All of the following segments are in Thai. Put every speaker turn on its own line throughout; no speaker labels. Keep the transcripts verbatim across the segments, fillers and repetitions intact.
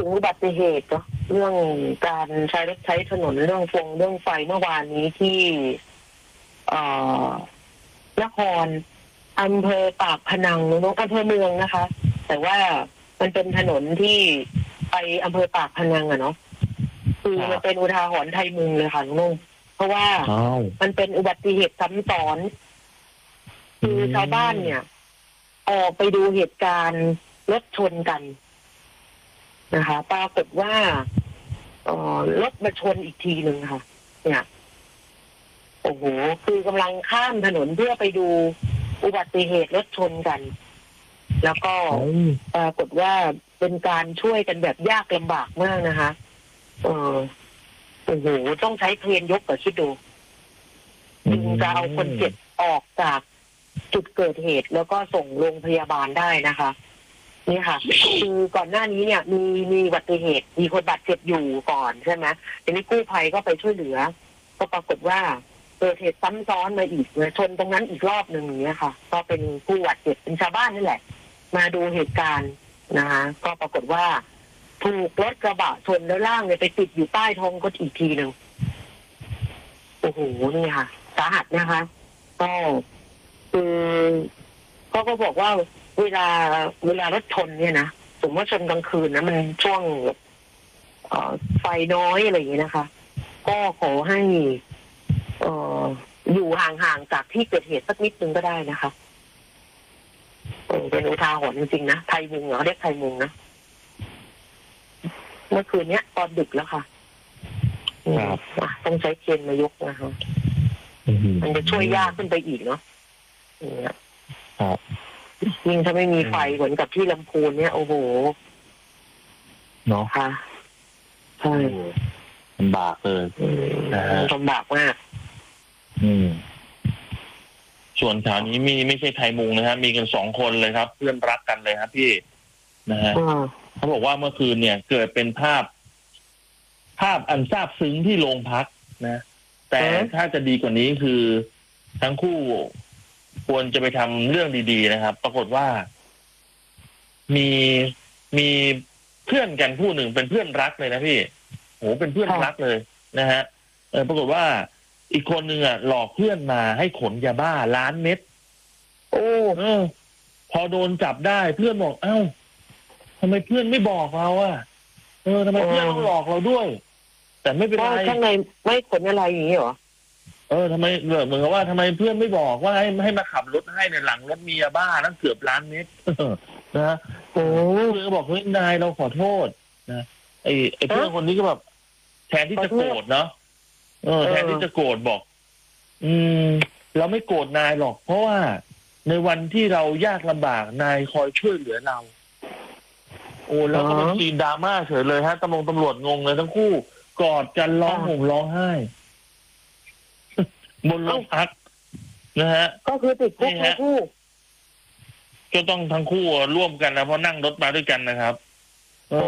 งอุบัติเหตุเนาะเรื่องการใช้รถใช้ถนนเรื่องฟงเรื่องไฟเมื่อวานนี้ที่เอ่อนครอำเภอปากพนังน้องอำเภอเมืองนะคะแต่ว่ามันเป็นถนนที่ไปอำเภอปากพนังอะเนาะคือมันเป็นอุทาหรณ์ไทยมึงเลยค่ะน้องเพราะว่ามันเป็นอุบัติเหตุซ้ำซ้อนคือชาวบ้านเนี่ยออกไปดูเหตุการณ์รถชนกันนะคะปรากฏว่าเอ่อรถมาชนอีกทีหนึ่งค่ะเนี่ยโอ้โหคือกำลังข้ามถนนเพื่อไปดูอุบัติเหตุรถชนกันแล้วก็ปรากฏว่าเป็นการช่วยกันแบบยากลำบากมากนะคะเออโอ้โหต้องใช้เครนยกกับคิดดูจึงจะเอาคนเจ็บออกจากจุดเกิดเหตุแล้วก็ส่งโรงพยาบาลได้นะคะนี่ค่ะคือก่อนหน้านี้เนี่ยมีมีอุบัติเหตุมีคนบาดเจ็บอยู่ก่อนใช่ไหมทีนี้กู้ภัยก็ไปช่วยเหลือก็ปรากฏว่าเกิดเหตุซ้ำซ้อนมาอีกชนตรงนั้นอีกรอบหนึ่งอย่างเงี้ยค่ะก็เป็นผู้บาดเจ็บเป็นชาวบ้านนี่แหละมาดูเหตุการณ์นะคะก็ปรากฏว่าถูกรถกระบะชนแล้วล่างเนี่ยไปติดอยู่ใต้ท้องก็อีกทีหนึ่งโอ้โหนี่ค่ะสาหัสนะคะก็คือก็ก็บอกว่าเวลาเวลารถชนเนี่ยนะสมมติว่าชนกลางคืนนะมันช่วงเอ่อไฟน้อยอะไรอย่างนี้นะคะก็ขอให้เอ่ออยู่ห่างๆจากที่เกิดเหตุสักนิดนึงก็ได้นะคะเออเป็นอุทาหรณ์จริงๆนะไทยมุงเหรอเรียกไทยมุงนะเมื่อคืนเนี้ยตอนดึกแล้วค่ะครับต้องใช้เคนมายกนะคะมันจะช่วยยากขึ้นไปอีกเนาะครับยิ่งถ้าไม่มีไฟเหมือนกับที่ลำพูนเนี่ยโอ้โห
เนาะ
ค่ะใช่
ลำบากเลย
ลำบากมาก
อืมส่วนแถวนี้มีไม่ใช่ไทยมุงนะครับมีกันสองคนเลยครับเพื่อนรักกันเลยครับพี่นะฮะเขาบอกว่าเมื่อคืนเนี่ยเกิดเป็นภาพภาพอันซาบซึ้งที่โรงพักนะแต่ถ้าจะดีกว่านี้คือทั้งคู่ควรจะไปทำเรื่องดีๆนะครับปรากฏว่ามีมีเพื่อนกันผู้หนึ่งเป็นเพื่อนรักเลยนะพี่โหเป็นเพื่อนรักเลยนะฮะเออปรากฏว่าอีกคนหนึ่งอ่ะหลอกเพื่อนมาให้ขนยาบ้าล้านเม็ดโอ้เออพอโดนจับได้เพื่อนบอกเอ้าทำไมเพื่อนไม่บอกเราอ่ะเออทำไมเพื่อนต้องหลอกเราด้วยแต่ไม่เป็นไร
ข้างในไม่ขนอะไรอย่างนี้หรอ
เออทำไมเหมือนกับว่าทำไมเพื่อนไม่บอกว่าให้ให้มาขับรถให้ในหลังรถมียาบ้านั่งเกือบล้านเม็ดนะโอ้เพื่อนก็บอกเฮ้ยนายเราขอโทษนะไอ้ไอ้เพื่อนคนนี้ก็แบบแทนที่จะโกรธเนาะเออแทนที่จะโกรธบอกอืมเราไม่โกรธนายหรอกเพราะว่าในวันที่เรายากลำบากนายคอยช่วยเหลือเราโอ้แล้วก็เป็นซีนดราม่าเฉยเลยฮะตำรวจตำรวจงงเลยทั้งคู่กอดกันร้องห่มร้องไห้บนโรงพักนะฮะ
ก็คือติดคุกทั้งคู่
ก็ต้องทั้งคู่ร่วมกันนะเพราะนั่งรถมาด้วยกันนะครับโอ้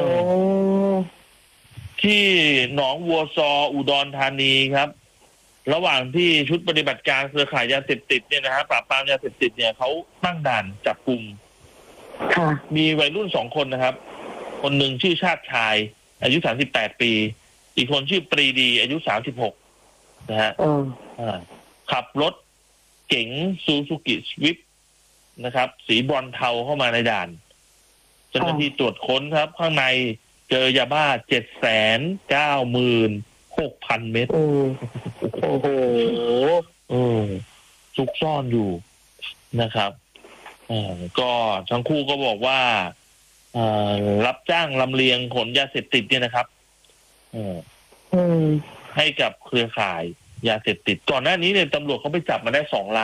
ที่หนองวัวซออุดรธานีครับระหว่างที่ชุดปฏิบัติการเครือข่ายยาเสพติดเนี่ยนะฮะปราบปรามยาเสพติดเนี่ยเขาตั้งด่านจับกุมมีวัยรุ่นสองคนนะครับคนหนึ่งชื่อชาติชายอายุสามสิบแปดปีอีกคนชื่อปรีดีอายุสามสิบหกนะฮะขับรถเก๋งซูซูกิสวิฟนะครับสีบรอนเทาเข้ามาในด่านเจ้าหน้าที่ตรวจค้นครับข้างในเจอยาบ้าเจ็ดแสนเก้าหมื่นหกพันเม็ด
โอ้โห
เออซุกซ่อนอยู่นะครับอ่าก็ทั้งคู่ก็บอกว่าอ่ารับจ้างลำเลียงขนยาเสพติดเนี่ยนะครับอืมให้กับเครือข่ายยาเสพติดก่อนหน้านี้เนี่ยตำรวจเขาไปจับมาได้สองล้าน